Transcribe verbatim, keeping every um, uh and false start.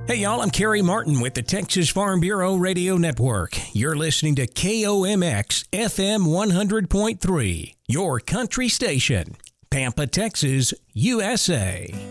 Hey y'all, I'm Kerry Martin with the Texas Farm Bureau Radio Network. You're listening to K O M X F M one hundred point three, your country station, Pampa, Texas, U S A.